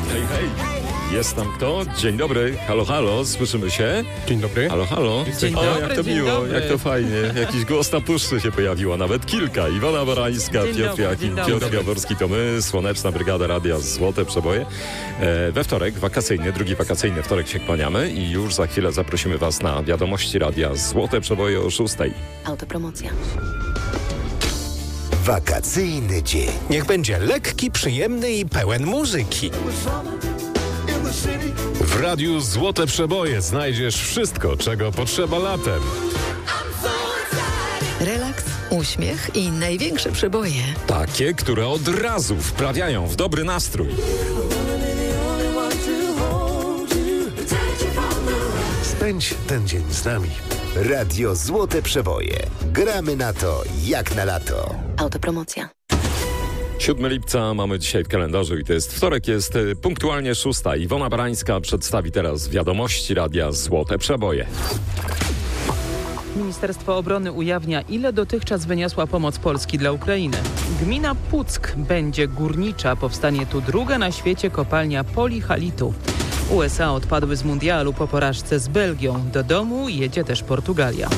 Hej, hej. Jest tam kto? Dzień dobry. Halo, halo. Słyszymy się? Dzień dobry. Halo, halo. Dzień O, dobry, jak to dzień miło, dobry. jak to fajnie. Jakiś głos na puszczy się pojawiło, nawet kilka. Iwona Barańska, Dzień Piotr dobry, Jakim, dzień dobry. Piotr Jaworski, to my, Słoneczna Brygada Radia Złote Przeboje. We wtorek, wakacyjny, drugi wakacyjny wtorek się kłaniamy i już za chwilę zaprosimy Was na wiadomości Radia Złote Przeboje o 6. Autopromocja. Wakacyjny dzień. Niech będzie lekki, przyjemny i pełen muzyki. W Radiu Złote Przeboje znajdziesz wszystko, czego potrzeba latem. Relaks, uśmiech i największe przeboje. Takie, które od razu wprawiają w dobry nastrój. Spędź ten dzień z nami. Radio Złote Przeboje. Gramy na to jak na lato. Autopromocja. 7 lipca mamy dzisiaj w kalendarzu i to jest wtorek, jest punktualnie 6. Iwona Barańska przedstawi teraz wiadomości Radia Złote Przeboje. Ministerstwo Obrony ujawnia, ile dotychczas wyniosła pomoc Polski dla Ukrainy. Gmina Puck będzie górnicza. Powstanie tu druga na świecie kopalnia polihalitu. USA odpadły z mundialu po porażce z Belgią. Do domu jedzie też Portugalia.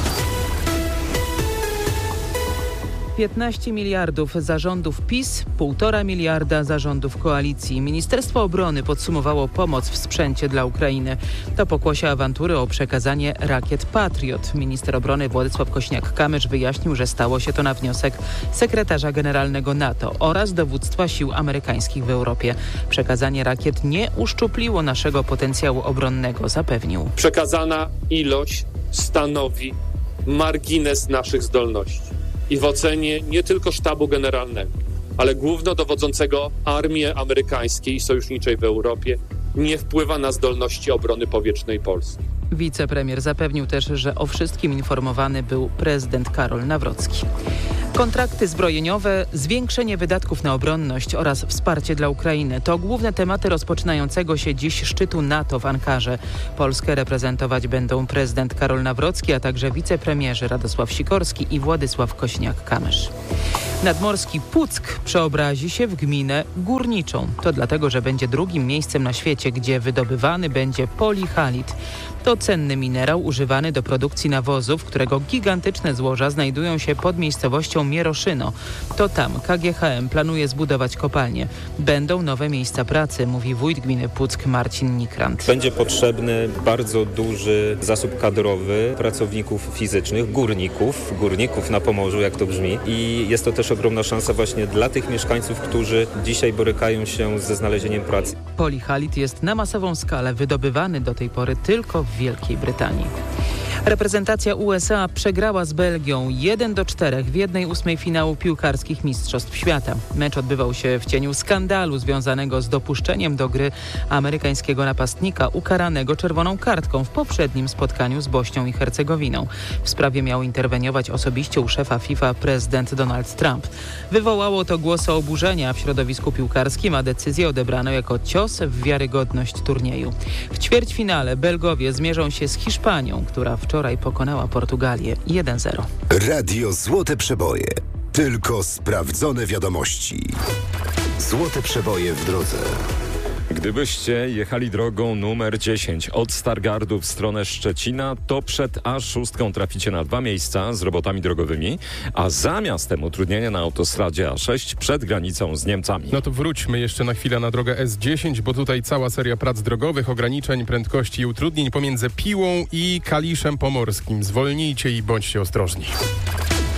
15 miliardów zarządów PiS, 1,5 miliarda zarządów koalicji. Ministerstwo Obrony podsumowało pomoc w sprzęcie dla Ukrainy. To pokłosie awantury o przekazanie rakiet Patriot. Minister obrony Władysław Kośniak-Kamysz wyjaśnił, że stało się to na wniosek sekretarza generalnego NATO oraz dowództwa sił amerykańskich w Europie. Przekazanie rakiet nie uszczupliło naszego potencjału obronnego, zapewnił. Przekazana ilość stanowi margines naszych zdolności. I w ocenie nie tylko sztabu generalnego, ale głównodowodzącego armii amerykańskiej i sojuszniczej w Europie nie wpływa na zdolności obrony powietrznej Polski. Wicepremier zapewnił też, że o wszystkim informowany był prezydent Karol Nawrocki. Kontrakty zbrojeniowe, zwiększenie wydatków na obronność oraz wsparcie dla Ukrainy to główne tematy rozpoczynającego się dziś szczytu NATO w Ankarze. Polskę reprezentować będą prezydent Karol Nawrocki, a także wicepremierzy Radosław Sikorski i Władysław Kośniak-Kamysz. Nadmorski Puck przeobrazi się w gminę górniczą. To dlatego, że będzie drugim miejscem na świecie, gdzie wydobywany będzie polihalit. To cenny minerał używany do produkcji nawozów, którego gigantyczne złoża znajdują się pod miejscowością Mieroszyno. To tam KGHM planuje zbudować kopalnię. Będą nowe miejsca pracy, mówi wójt gminy Puck Marcin Nikrant. Będzie potrzebny bardzo duży zasób kadrowy pracowników fizycznych, górników na Pomorzu, jak to brzmi. I jest to też ogromna szansa właśnie dla tych mieszkańców, którzy dzisiaj borykają się ze znalezieniem pracy. Polihalit jest na masową skalę wydobywany do tej pory tylko w Wielkiej Brytanii. Reprezentacja USA przegrała z Belgią 1-4 w 1/8 finału piłkarskich Mistrzostw Świata. Mecz odbywał się w cieniu skandalu związanego z dopuszczeniem do gry amerykańskiego napastnika ukaranego czerwoną kartką w poprzednim spotkaniu z Bośnią i Hercegowiną. W sprawie miał interweniować osobiście u szefa FIFA prezydent Donald Trump. Wywołało to głosy oburzenia w środowisku piłkarskim, a decyzję odebrano jako cios w wiarygodność turnieju. W ćwierćfinale Belgowie zmierzą się z Hiszpanią, która wczoraj pokonała Portugalię 1-0. Radio Złote Przeboje. Tylko sprawdzone wiadomości. Złote Przeboje w drodze. Gdybyście jechali drogą numer 10 od Stargardu w stronę Szczecina, to przed A6 traficie na 2 miejsca z robotami drogowymi, a za miastem utrudnienia na autostradzie A6 przed granicą z Niemcami. No to wróćmy jeszcze na chwilę na drogę S10, bo tutaj cała seria prac drogowych, ograniczeń prędkości i utrudnień pomiędzy Piłą i Kaliszem Pomorskim. Zwolnijcie i bądźcie ostrożni.